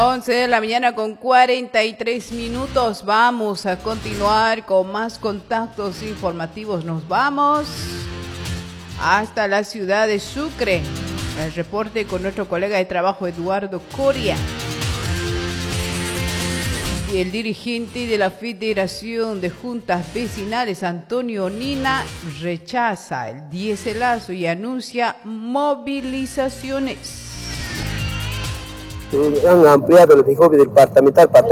11 de la mañana con 43 minutos. Vamos a continuar con más contactos informativos. Nos vamos hasta la ciudad de Sucre. El reporte con nuestro colega de trabajo Eduardo Coria. Y el dirigente de la Federación de Juntas Vecinales, Antonio Nina, rechaza el diéselazo y anuncia movilizaciones. Han ampliado el departamental para